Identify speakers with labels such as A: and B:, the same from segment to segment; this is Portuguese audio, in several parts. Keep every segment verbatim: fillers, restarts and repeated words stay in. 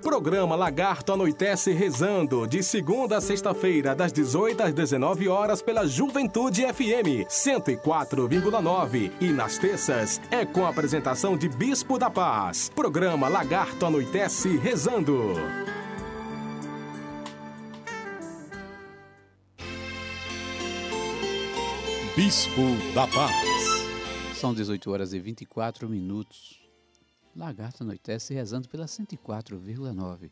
A: Programa Lagarto Anoitece Rezando, de segunda a sexta-feira, das dezoito às dezenove horas, pela Juventude F M cento e quatro vírgula nove. E nas terças é com a apresentação de Bispo da Paz. Programa Lagarto Anoitece Rezando.
B: Bispo da Paz.
C: São dezoito horas e vinte e quatro minutos. Lagarto Anoitece Rezando pela cento e quatro vírgula nove.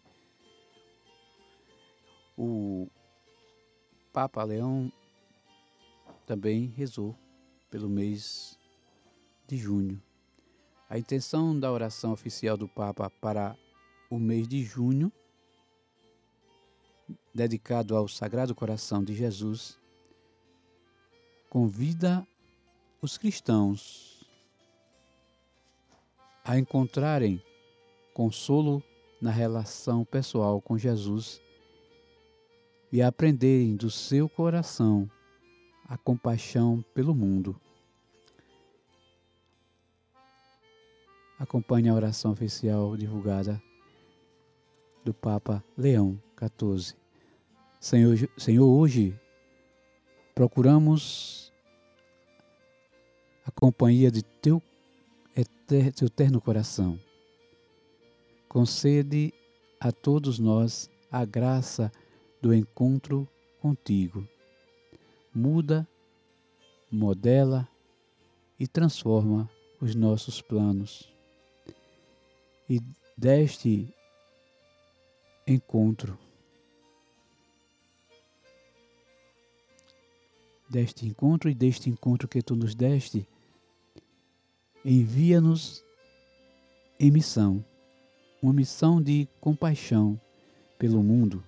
C: O Papa Leão também rezou pelo mês de junho. A intenção da oração oficial do Papa para o mês de junho, dedicado ao Sagrado Coração de Jesus, convida os cristãos a encontrarem consolo na relação pessoal com Jesus e a aprenderem do seu coração a compaixão pelo mundo. Acompanhe a oração oficial divulgada do Papa Leão quatorze. Senhor, Senhor, hoje procuramos a companhia de teu, eter, teu terno coração. Concede a todos nós a graça do encontro contigo. Muda, modela e transforma os nossos planos. E deste encontro, deste encontro e deste encontro que tu nos deste, envia-nos em missão, uma missão de compaixão pelo mundo.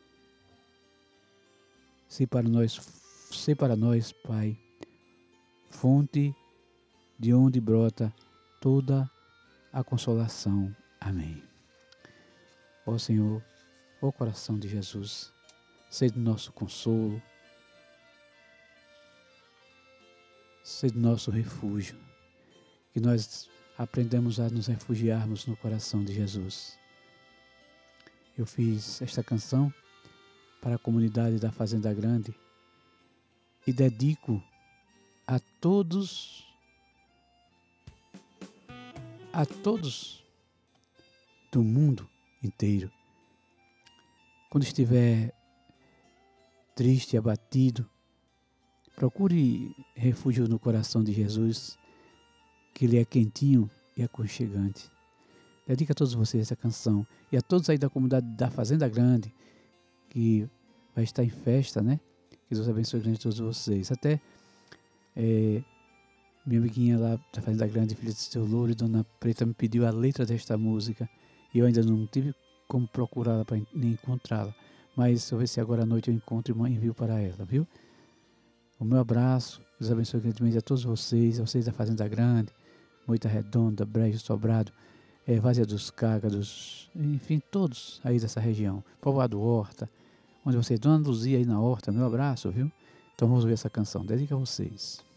C: Se para nós, se para nós, Pai, fonte de onde brota toda a consolação. Amém. Ó Senhor, ó coração de Jesus, sede nosso consolo, sede nosso refúgio, que nós aprendamos a nos refugiarmos no coração de Jesus. Eu fiz esta canção para a comunidade da Fazenda Grande e dedico a todos, a todos do mundo inteiro. Quando estiver triste, abatido, procure refúgio no coração de Jesus, que Ele é quentinho e aconchegante. Dedico a todos vocês essa canção e a todos aí da comunidade da Fazenda Grande, que vai estar em festa, né? Que Deus abençoe grande a todos vocês. Até é, minha amiguinha lá da Fazenda Grande, filha de seu Louro, e Dona Preta, me pediu a letra desta música e eu ainda não tive como procurá-la para nem encontrá-la. Mas se eu ver se agora à noite eu encontro e envio para ela, viu? O meu abraço, Deus abençoe grandemente a todos vocês, a vocês da Fazenda Grande, Moita Redonda, Brejo, Sobrado, é, Várzea dos Cágados, enfim, todos aí dessa região. Povoado Horta, onde vocês, Dona Luzia aí na Horta, meu abraço, viu? Então vamos ver essa canção, dedica a vocês.